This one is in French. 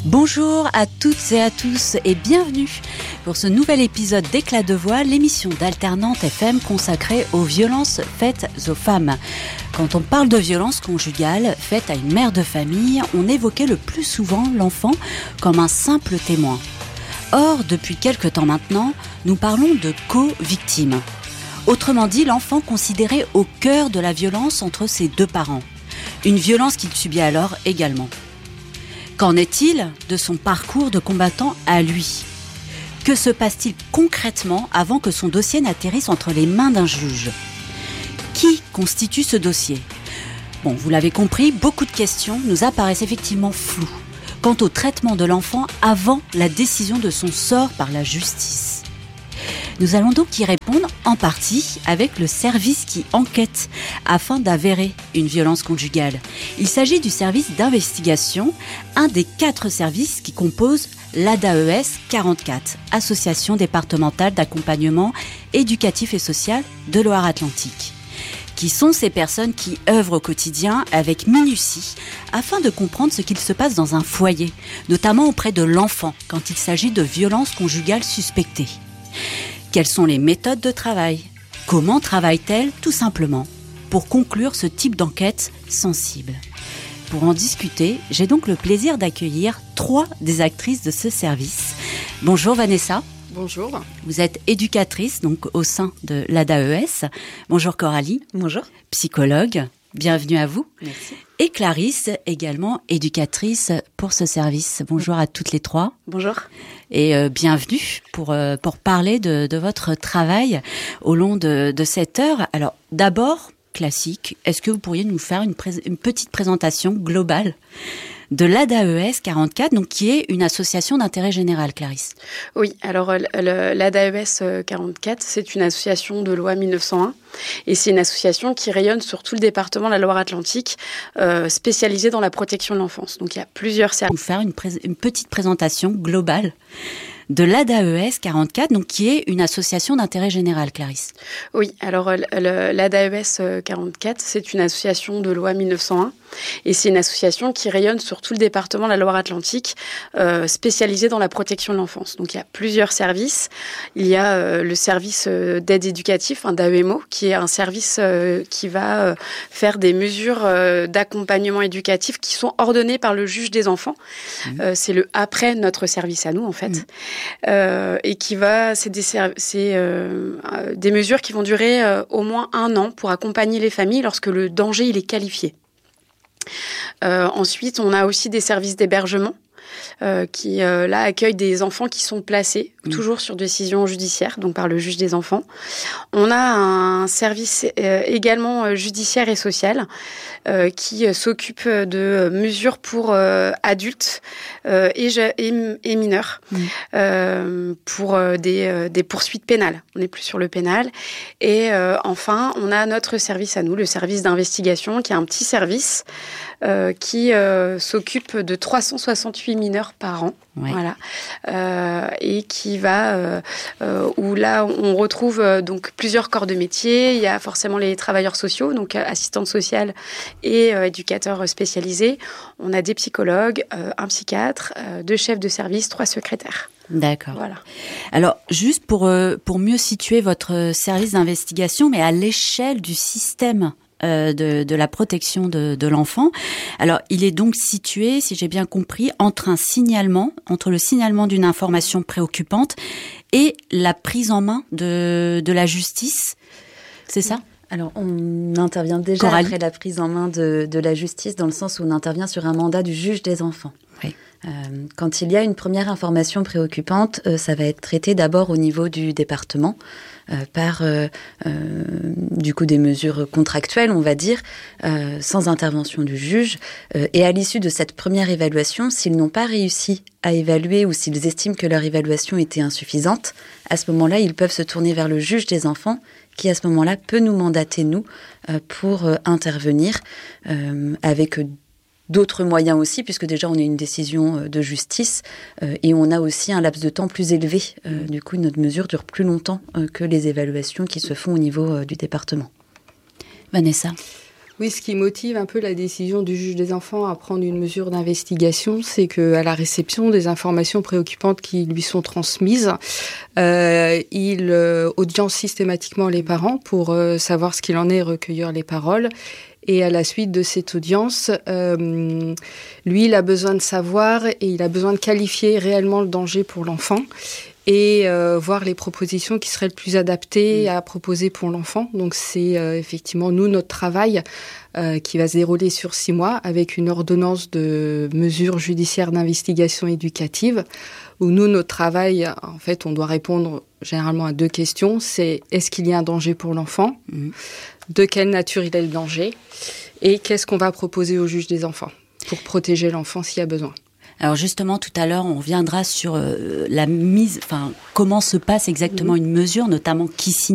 Bonjour à toutes et à tous et bienvenue pour ce nouvel épisode d'Éclat de voix, l'émission d'Alternante FM consacrée aux violences faites aux femmes. Quand on parle de violences conjugales faites à une mère de famille, on évoquait le plus souvent l'enfant comme un simple témoin. Or, depuis quelque temps maintenant, nous parlons de co-victime. Autrement dit, l'enfant considéré au cœur de la violence entre ses deux parents. Une violence qu'il subit alors également. Qu'en est-il de son parcours de combattant à lui ? Que se passe-t-il concrètement avant que son dossier n'atterrisse entre les mains d'un juge ? Qui constitue ce dossier ? Bon, vous l'avez compris, beaucoup de questions nous apparaissent effectivement floues quant au traitement de l'enfant avant la décision de son sort par la justice. Nous allons donc y répondre en partie avec le service qui enquête afin d'avérer une violence conjugale. Il s'agit du service d'investigation, un des 4 services qui composent l'ADAES 44, Association départementale d'accompagnement éducatif et social de Loire-Atlantique. Qui sont ces personnes qui œuvrent au quotidien avec minutie afin de comprendre ce qu'il se passe dans un foyer, notamment auprès de l'enfant quand il s'agit de violences conjugales suspectées. Quelles sont les méthodes de travail ? Comment travaille-t-elle, tout simplement, pour conclure ce type d'enquête sensible ? Pour en discuter, j'ai donc le plaisir d'accueillir 3 des actrices de ce service. Bonjour Vanessa. Bonjour. Vous êtes éducatrice donc au sein de l'ADAES. Bonjour Coralie. Bonjour. Psychologue. Bienvenue à vous. Merci. Et Clarisse, également éducatrice pour ce service. Bonjour à toutes les 3. Bonjour. Et bienvenue pour parler de votre travail au long de cette heure. Alors d'abord, classique, est-ce que vous pourriez nous faire une petite présentation globale de l'ADAES 44, donc qui est une association d'intérêt général, Clarisse? Oui, alors l'ADAES 44, c'est une association de loi 1901 et c'est une association qui rayonne sur tout le département de la Loire-Atlantique, spécialisée dans la protection de l'enfance. Donc il y a plusieurs services. Vous faire une petite présentation globale de l'ADAES 44, donc qui est une association d'intérêt général, Clarisse. Oui, alors l'ADAES 44, c'est une association de loi 1901 et c'est une association qui rayonne sur tout le département de la Loire-Atlantique, spécialisée dans la protection de l'enfance. Donc il y a plusieurs services. Il y a le service d'aide éducative, d'AEMO, qui est un service qui va faire des mesures d'accompagnement éducatif qui sont ordonnées par le juge des enfants. C'est le après notre service à nous, en fait. Et qui va, c'est des mesures qui vont durer au moins 1 an pour accompagner les familles lorsque le danger il est qualifié. Ensuite, on a aussi des services d'hébergement qui là accueillent des enfants qui sont placés, toujours sur décision judiciaire, donc par le juge des enfants. On a un service également judiciaire et social qui s'occupe de mesures pour adultes et mineurs pour des poursuites pénales. On n'est plus sur le pénal. Et enfin, on a notre service à nous, le service d'investigation, qui est un petit service qui s'occupe de 368 mineurs par an. Ouais. Voilà. Et qui va où là on retrouve donc plusieurs corps de métier. Il y a forcément les travailleurs sociaux, donc assistantes sociales et éducateurs spécialisés. On a des psychologues, un psychiatre, 2 chefs de service, 3 secrétaires. D'accord. Voilà. Alors, juste pour mieux situer votre service d'investigation, mais à l'échelle du système de la protection de l'enfant. Alors, il est donc situé, si j'ai bien compris, entre le signalement d'une information préoccupante et la prise en main de la justice. C'est ça ? Alors, on intervient déjà Coralie. après la prise en main de la justice, dans le sens où on intervient sur un mandat du juge des enfants. Oui. Quand il y a une première information préoccupante, ça va être traité d'abord au niveau du département par du coup des mesures contractuelles, on va dire, sans intervention du juge. Et à l'issue de cette première évaluation, s'ils n'ont pas réussi à évaluer ou s'ils estiment que leur évaluation était insuffisante, à ce moment-là, ils peuvent se tourner vers le juge des enfants qui, à ce moment-là, peut nous mandater, nous, pour intervenir avec d'autres moyens aussi, puisque déjà on a une décision de justice et on a aussi un laps de temps plus élevé. Du coup, notre mesure dure plus longtemps que les évaluations qui se font au niveau du département. Vanessa. Oui, ce qui motive un peu la décision du juge des enfants à prendre une mesure d'investigation, c'est qu'à la réception des informations préoccupantes qui lui sont transmises, il audience systématiquement les parents pour savoir ce qu'il en est, recueillir les paroles. Et à la suite de cette audience, lui, il a besoin de savoir et il a besoin de qualifier réellement le danger pour l'enfant et voir les propositions qui seraient le plus adaptées à proposer pour l'enfant. Donc c'est effectivement, nous, notre travail qui va se dérouler sur 6 mois avec une ordonnance de mesures judiciaires d'investigation éducative où nous, notre travail, en fait, on doit répondre généralement à 2 questions. C'est est-ce qu'il y a un danger pour l'enfant ? De quelle nature il est le danger ? Et qu'est-ce qu'on va proposer au juge des enfants pour protéger l'enfant s'il y a besoin ? Alors justement, tout à l'heure, on reviendra sur comment se passe exactement une mesure, notamment qui signe